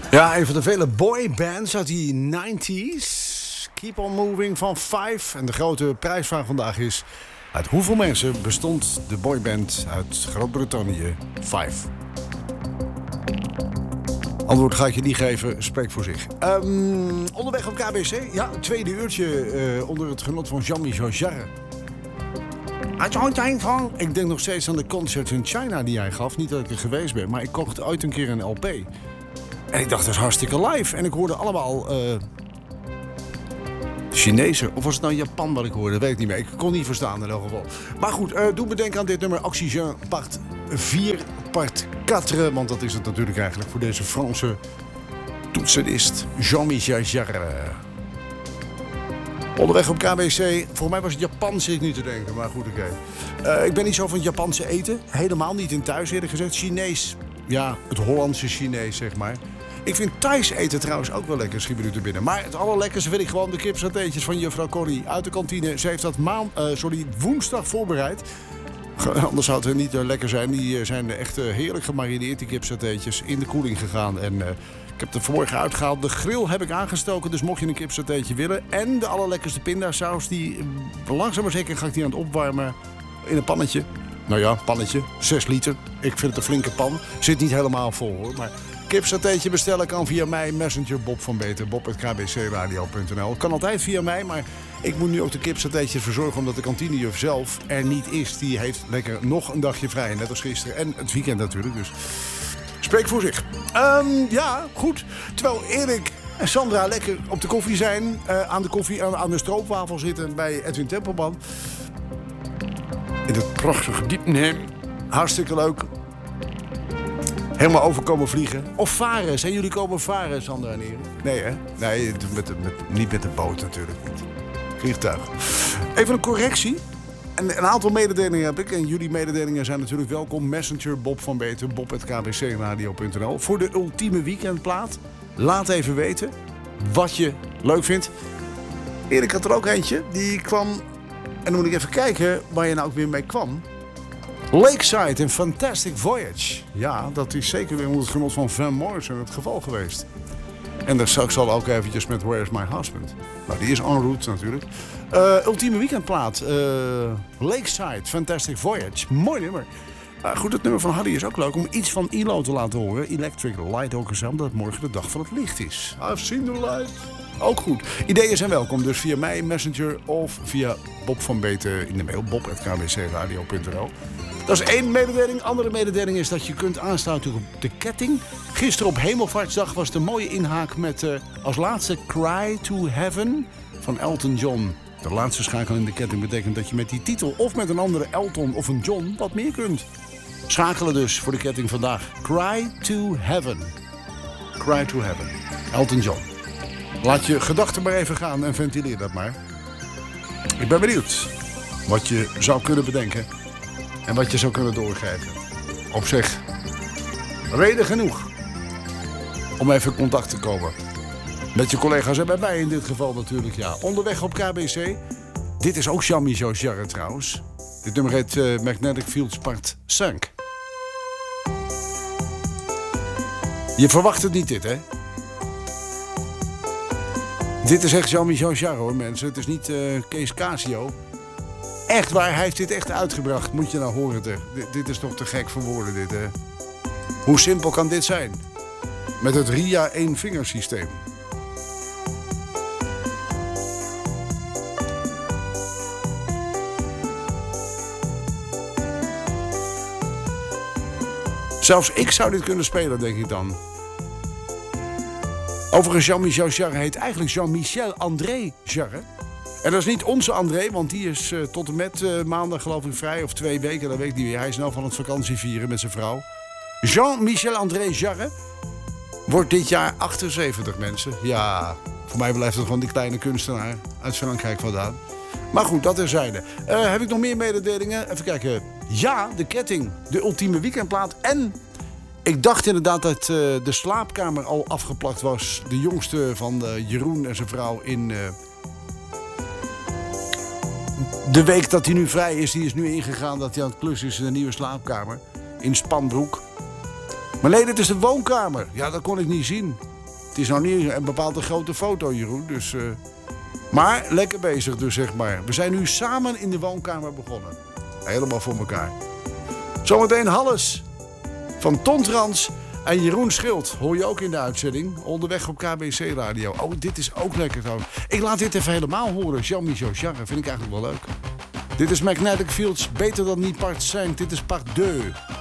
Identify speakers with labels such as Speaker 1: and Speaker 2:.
Speaker 1: Ja, een van de vele boybands uit die 90s. Keep on Moving van Five. En de grote prijsvraag vandaag is: uit hoeveel mensen bestond de boyband uit Groot-Brittannië Five? Antwoord ga ik je niet geven, spreek voor zich. Onderweg op KBC. Ja, het tweede uurtje onder het genot van Jean-Michel Jarre. Ik denk nog steeds aan de Concerts in China die jij gaf. Niet dat ik er geweest ben, maar ik kocht ooit een keer een LP. En ik dacht, dat is hartstikke live. En ik hoorde allemaal Chinezen. Of was het nou Japan wat ik hoorde? Weet ik niet meer. Ik kon niet verstaan in elk geval. Maar goed, doe bedenken aan dit nummer Oxygène part 4, part 4. Want dat is het natuurlijk eigenlijk voor deze Franse toetsenist Jean-Michel Jarre. Onderweg op KBC. Voor mij was het Japan, zit ik nu te denken. Maar goed, oké. Ik ben niet zo van het Japanse eten. Helemaal niet in thuis, eerder gezegd. Chinees. Ja, het Hollandse Chinees, zeg maar. Ik vind Thais eten trouwens ook wel lekker, schiet minuten binnen. Maar het allerlekkerste vind ik gewoon de kipsatéetjes van juffrouw Corrie uit de kantine. Ze heeft dat woensdag voorbereid. Anders zou het niet lekker zijn. Die zijn echt heerlijk gemarineerd, die kipsatéetjes. In de koeling gegaan. En ik heb er vanmorgen uitgehaald. De grill heb ik aangestoken, dus mocht je een kipsatéetje willen. En de allerlekkerste pindasaus, die langzaam maar zeker ga ik die aan het opwarmen in een pannetje. Nou ja, pannetje, 6 liter. Ik vind het een flinke pan. Zit niet helemaal vol hoor, maar kipsatéetje bestellen kan via mij. Messenger Bob van Beter, bob@kbcradio.nl. Kan altijd via mij, maar ik moet nu ook de kipsatéetjes verzorgen omdat de kantinejuf zelf er niet is. Die heeft lekker nog een dagje vrij, net als gisteren. En het weekend natuurlijk, dus spreek voor zich. Ja, goed. Terwijl Erik en Sandra lekker op de koffie zijn, aan de stroopwafel zitten bij Edwin Tempelman. In het prachtige Diepenheem. Hartstikke leuk. Helemaal over komen vliegen. Of varen. Zijn jullie komen varen, Sandra en Erik? Nee, hè? Nee, niet met de boot natuurlijk niet. Vliegtuig. Even een correctie. Een aantal mededelingen heb ik. En jullie mededelingen zijn natuurlijk welkom. Messenger Bob van Beter. bob@kbcradio.nl. Voor de ultieme weekendplaat. Laat even weten wat je leuk vindt. Erik had er ook eentje. Die kwam. En dan moet ik even kijken waar je nou ook weer mee kwam. Lakeside, een Fantastic Voyage. Ja, dat is zeker weer onder het genot van Van Morrison het geval geweest. En daar straks al ook eventjes met Where's My Husband. Nou, die is en route natuurlijk. Ultieme weekendplaat. Lakeside, Fantastic Voyage. Mooi nummer. Goed, het nummer van Hardy is ook leuk om iets van ELO te laten horen. Electric Light Orchestra, omdat morgen de dag van het licht is. I've seen the light. Ook goed. Ideeën zijn welkom, dus via mij, Messenger of via Bob van Beter in de mail. bob@kbcradio.nl. Dat is één mededeling. Andere mededeling is dat je kunt aansluiten op de ketting. Gisteren op Hemelvaartsdag was de mooie inhaak met als laatste Cry to Heaven van Elton John. De laatste schakel in de ketting betekent dat je met die titel of met een andere Elton of een John wat meer kunt. Schakelen dus voor de ketting vandaag. Cry to Heaven. Cry to Heaven. Elton John. Laat je gedachten maar even gaan en ventileer dat maar. Ik ben benieuwd wat je zou kunnen bedenken en wat je zou kunnen doorgeven. Op zich, reden genoeg om even in contact te komen. Met je collega's en bij mij in dit geval natuurlijk, ja. Onderweg op KBC. Dit is ook Jean-Michel Jarre trouwens. Dit nummer heet Magnetic Fields Part 5. Je verwacht het niet dit, hè? Dit is echt Jean-Michel Jarre, hoor, mensen. Het is niet Kees Casio. Echt waar, hij heeft dit echt uitgebracht. Moet je nou horen, dit is toch te gek voor woorden, dit, hè? Hoe simpel kan dit zijn? Met het RIA 1-vingersysteem. Zelfs ik zou dit kunnen spelen, denk ik dan. Overigens, Jean-Michel Jarre heet eigenlijk Jean-Michel André Jarre. En dat is niet onze André, want die is tot en met maandag geloof ik vrij. Of 2 weken, dat weet ik niet meer. Hij is nou van het vakantie vieren met zijn vrouw. Jean-Michel André Jarre wordt dit jaar 78, mensen. Ja, voor mij blijft het gewoon die kleine kunstenaar uit Frankrijk vandaan. Maar goed, dat terzijde. Heb ik nog meer mededelingen? Even kijken. Ja, de ketting. De ultieme weekendplaat. En ik dacht inderdaad dat de slaapkamer al afgeplakt was. De jongste van Jeroen en zijn vrouw in de week dat hij nu vrij is. Die is nu ingegaan dat hij aan het klussen is in een nieuwe slaapkamer. In Spanbroek. Maar nee, dit is de woonkamer. Ja, dat kon ik niet zien. Het is nou niet een bepaalde grote foto, Jeroen. Dus, maar lekker bezig dus, zeg maar. We zijn nu samen in de woonkamer begonnen. Helemaal voor elkaar. Zometeen Halles van Tontrans en Jeroen Schild. Hoor je ook in de uitzending. Onderweg op KBC Radio. Oh, dit is ook lekker trouwens. Ik laat dit even helemaal horen. Jean-Michel Jarre, vind ik eigenlijk wel leuk. Dit is Magnetic Fields. Beter dan niet part 5. Dit is part 2.